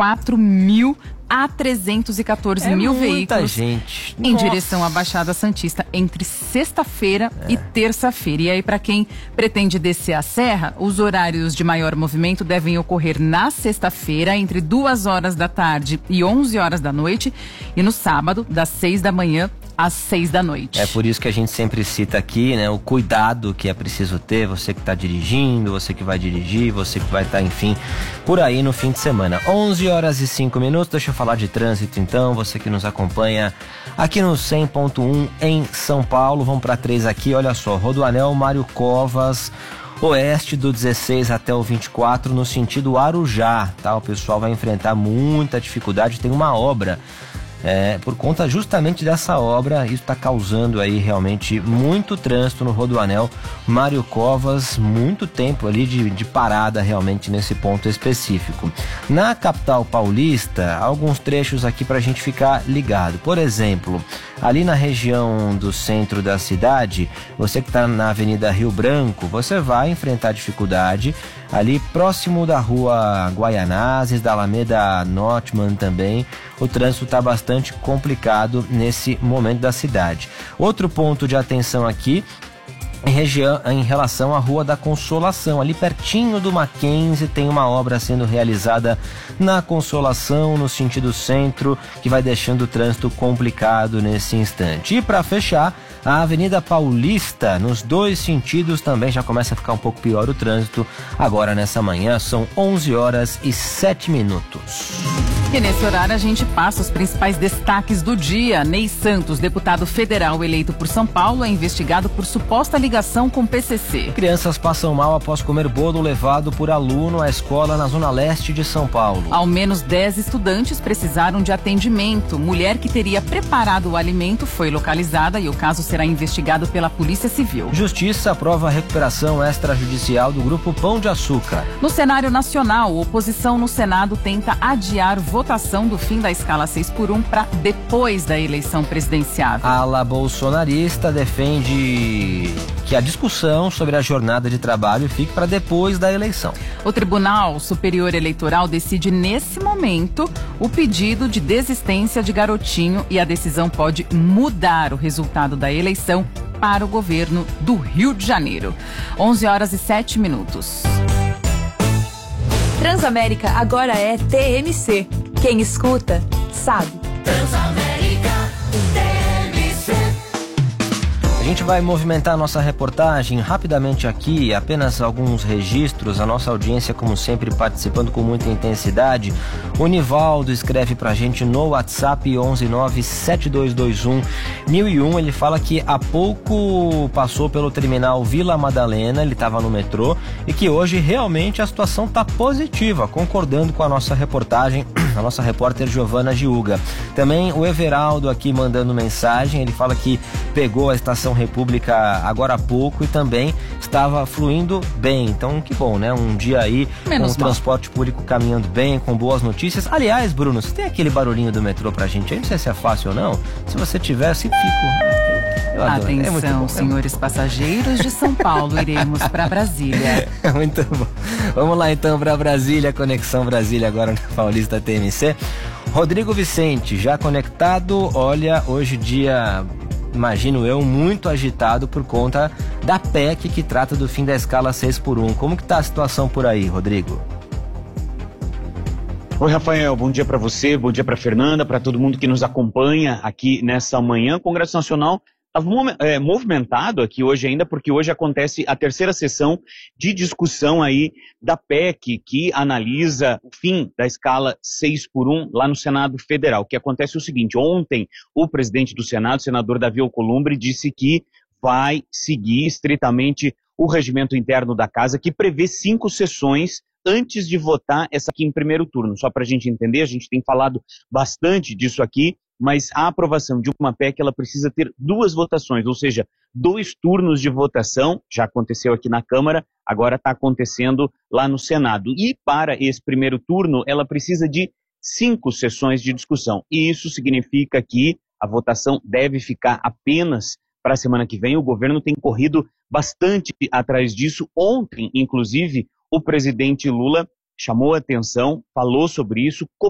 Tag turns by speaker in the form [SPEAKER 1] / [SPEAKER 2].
[SPEAKER 1] 4.000 a 314.000 veículos
[SPEAKER 2] gente.
[SPEAKER 1] em direção à Baixada Santista entre sexta-feira e terça-feira. E aí, para quem pretende descer a serra, os horários de maior movimento devem ocorrer na sexta-feira, entre 2 horas da tarde e 11 horas da noite, e no sábado, das 6 da manhã às 6 da noite.
[SPEAKER 2] É por isso que a gente sempre cita aqui, né, o cuidado que é preciso ter, você que está dirigindo, você que vai dirigir, você que vai estar, enfim, por aí no fim de semana. 11 horas e 5 minutos, deixa eu falar de trânsito então, você que nos acompanha aqui no 100.1 em São Paulo, vamos para 3 aqui, olha só, Rodoanel Mário Covas, oeste do 16 até o 24 no sentido Arujá, tá? O pessoal vai enfrentar muita dificuldade, tem uma obra. Por conta justamente dessa obra, isso está causando aí realmente muito trânsito no Rodoanel Mário Covas, muito tempo ali de parada realmente nesse ponto específico. Na capital paulista, alguns trechos aqui para a gente ficar ligado. Por exemplo, ali na região do centro da cidade, você que está na Avenida Rio Branco, você vai enfrentar dificuldade ali próximo da rua Guaianazes, da Alameda Notman também. O trânsito está bastante complicado nesse momento da cidade. Outro ponto de atenção aqui em relação à Rua da Consolação, ali pertinho do Mackenzie, tem uma obra sendo realizada na Consolação, no sentido centro, que vai deixando o trânsito complicado nesse instante. E para fechar, a Avenida Paulista, nos dois sentidos, também já começa a ficar um pouco pior o trânsito. Agora nessa manhã são 11 horas e 7 minutos.
[SPEAKER 1] E nesse horário a gente passa os principais destaques do dia. Ney Santos, deputado federal eleito por São Paulo, é investigado por suposta ligação com o PCC.
[SPEAKER 2] Crianças passam mal após comer bolo levado por aluno à escola na zona leste de São Paulo.
[SPEAKER 1] Ao menos 10 estudantes precisaram de atendimento. Mulher que teria preparado o alimento foi localizada e o caso será investigado pela Polícia Civil.
[SPEAKER 2] Justiça aprova a recuperação extrajudicial do Grupo Pão de Açúcar.
[SPEAKER 1] No cenário nacional, oposição no Senado tenta adiar votação do fim da escala 6x1 para depois da eleição presidenciável.
[SPEAKER 2] A ala bolsonarista defende que a discussão sobre a jornada de trabalho fique para depois da eleição.
[SPEAKER 1] O Tribunal Superior Eleitoral decide nesse momento o pedido de desistência de Garotinho e a decisão pode mudar o resultado da eleição para o governo do Rio de Janeiro. 11 horas e 7 minutos.
[SPEAKER 3] Transamérica agora é TMC. Quem escuta, sabe.
[SPEAKER 4] Transamérica TMC.
[SPEAKER 2] A gente vai movimentar a nossa reportagem rapidamente aqui, apenas alguns registros, a nossa audiência como sempre participando com muita intensidade. O Nivaldo escreve pra gente no WhatsApp 11972211001, ele fala que há pouco passou pelo terminal Vila Madalena, ele estava no metrô e que hoje realmente a situação tá positiva, concordando com a nossa reportagem, a nossa repórter Giovana Giuga. Também o Everaldo aqui mandando mensagem, ele fala que pegou a Estação República agora há pouco e também estava fluindo bem. Então, que bom, né? Um dia aí com o transporte público caminhando bem, com boas notícias. Aliás, Bruno, você tem aquele barulhinho do metrô pra gente aí? Não sei se é fácil ou não. Se você tiver, eu sempre fico. Eu adoro.
[SPEAKER 1] Atenção, senhores passageiros de São Paulo, iremos para Brasília.
[SPEAKER 2] Muito bom. Vamos lá então para Brasília, Conexão Brasília agora na Paulista TMC. Rodrigo Vicente, já conectado. Olha, hoje dia, imagino eu, muito agitado por conta da PEC que trata do fim da escala 6x1. Como que tá a situação por aí, Rodrigo?
[SPEAKER 5] Oi, Rafael, bom dia para você, bom dia para Fernanda, para todo mundo que nos acompanha aqui nessa manhã. O Congresso Nacional estava movimentado aqui hoje ainda, porque hoje acontece a terceira sessão de discussão aí da PEC, que analisa o fim da escala 6x1 lá no Senado Federal. O que acontece é o seguinte: ontem o presidente do Senado, o senador Davi Alcolumbre, disse que vai seguir estritamente o regimento interno da casa, que prevê 5 sessões antes de votar essa aqui em primeiro turno. Só para a gente entender, a gente tem falado bastante disso aqui, mas a aprovação de uma PEC ela precisa ter 2 votações, ou seja, 2 turnos de votação. Já aconteceu aqui na Câmara, agora está acontecendo lá no Senado. E para esse primeiro turno, ela precisa de 5 sessões de discussão. E isso significa que a votação deve ficar apenas para a semana que vem. O governo tem corrido bastante atrás disso. Ontem, inclusive, o presidente Lula chamou a atenção, falou sobre isso,